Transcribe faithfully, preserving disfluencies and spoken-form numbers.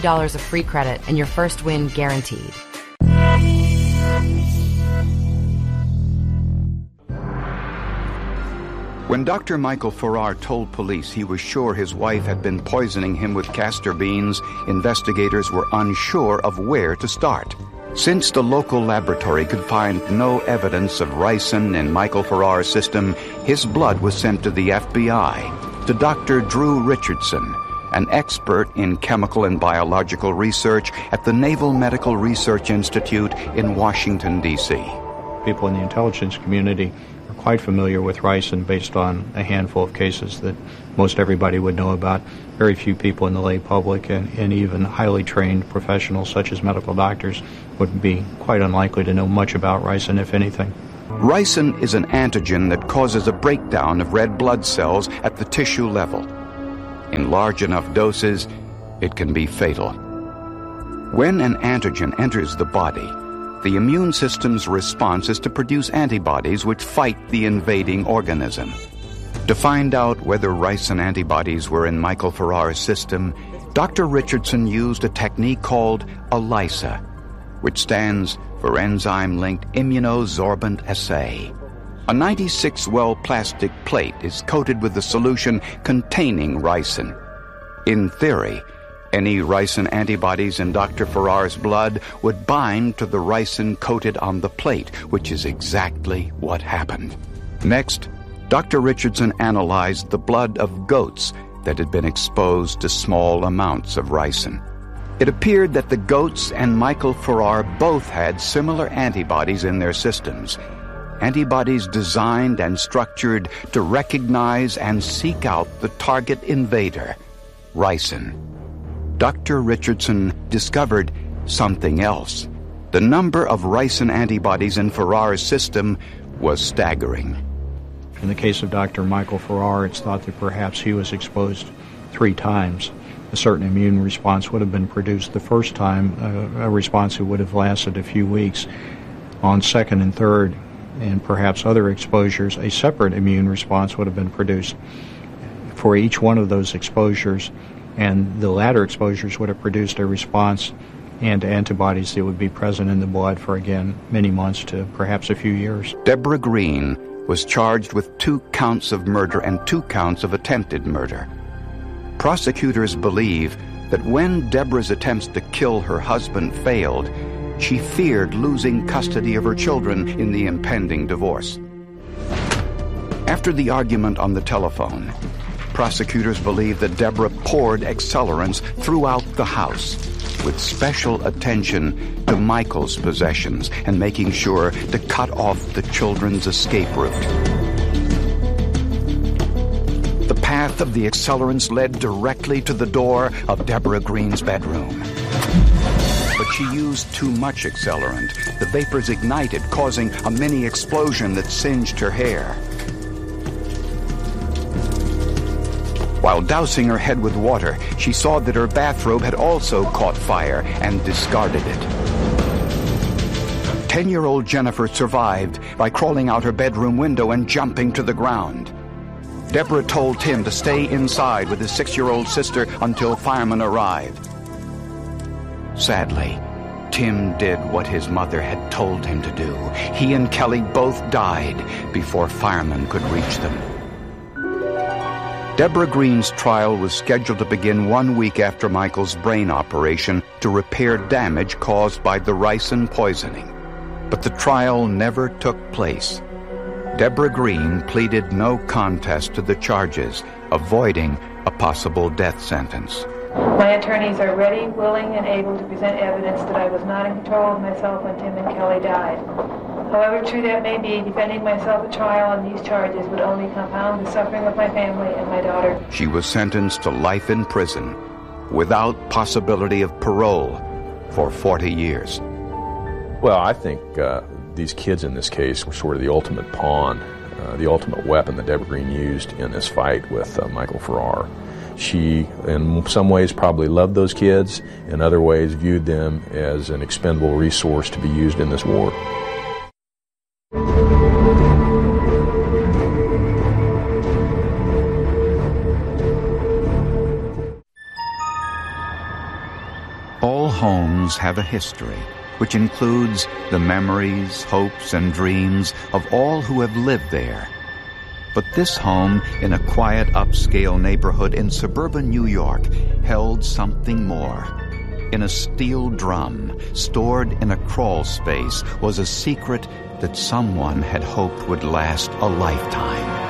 dollars of free credit and your first win guaranteed. When Doctor Michael Farrar told police he was sure his wife had been poisoning him with castor beans, investigators were unsure of where to start. Since the local laboratory could find no evidence of ricin in Michael Farrar's system, his blood was sent to the F B I, to Doctor Drew Richardson, an expert in chemical and biological research at the Naval Medical Research Institute in Washington, D C People in the intelligence community are quite familiar with ricin based on a handful of cases that most everybody would know about. Very few people in the lay public and, and even highly trained professionals such as medical doctors would be quite unlikely to know much about ricin, if anything. Ricin is an antigen that causes a breakdown of red blood cells at the tissue level. In large enough doses, it can be fatal. When an antigen enters the body, the immune system's response is to produce antibodies which fight the invading organism. To find out whether ricin antibodies were in Michael Farrar's system, Doctor Richardson used a technique called ELISA, which stands for Enzyme-Linked Immunosorbent Assay. A ninety-six well plastic plate is coated with the solution containing ricin. In theory, any ricin antibodies in Doctor Farrar's blood would bind to the ricin coated on the plate, which is exactly what happened. Next, Doctor Richardson analyzed the blood of goats that had been exposed to small amounts of ricin. It appeared that the goats and Michael Farrar both had similar antibodies in their systems, antibodies designed and structured to recognize and seek out the target invader, ricin. Doctor Richardson discovered something else. The number of ricin antibodies in Farrar's system was staggering. In the case of Doctor Michael Farrar, it's thought that perhaps he was exposed three times. A certain immune response would have been produced the first time, uh, a response that would have lasted a few weeks. On second and third, and perhaps other exposures, a separate immune response would have been produced. For each one of those exposures, and the latter exposures would have produced a response and antibodies that would be present in the blood for, again, many months to perhaps a few years. Deborah Green was charged with two counts of murder and two counts of attempted murder. Prosecutors believe that when Deborah's attempts to kill her husband failed, she feared losing custody of her children in the impending divorce. After the argument on the telephone, prosecutors believe that Deborah poured accelerants throughout the house, with special attention to Michael's possessions and making sure to cut off the children's escape route. The path of the accelerants led directly to the door of Deborah Green's bedroom. But she used too much accelerant. The vapors ignited, causing a mini explosion that singed her hair. While dousing her head with water, she saw that her bathrobe had also caught fire and discarded it. Ten-year-old Jennifer survived by crawling out her bedroom window and jumping to the ground. Deborah told Tim to stay inside with his six-year-old sister until firemen arrived. Sadly, Tim did what his mother had told him to do. He and Kelly both died before firemen could reach them. Deborah Green's trial was scheduled to begin one week after Michael's brain operation to repair damage caused by the ricin poisoning. But the trial never took place. Deborah Green pleaded no contest to the charges, avoiding a possible death sentence. My attorneys are ready, willing, and able to present evidence that I was not in control of myself when Tim and Kelly died. However true that may be, defending myself at trial on these charges would only compound the suffering of my family and my daughter. She was sentenced to life in prison without possibility of parole for forty years. Well, I think uh, these kids in this case were sort of the ultimate pawn, uh, the ultimate weapon that Deborah Green used in this fight with uh, Michael Farrar. She, in some ways, probably loved those kids, in other ways viewed them as an expendable resource to be used in this war. All homes have a history, which includes the memories, hopes, and dreams of all who have lived there. But this home in a quiet upscale neighborhood in suburban New York held something more. In a steel drum, stored in a crawl space, was a secret that someone had hoped would last a lifetime.